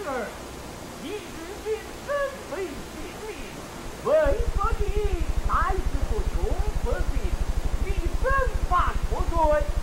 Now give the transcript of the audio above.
儿，一日见身为性命，为何你乃是个穷子弟，你身犯何罪？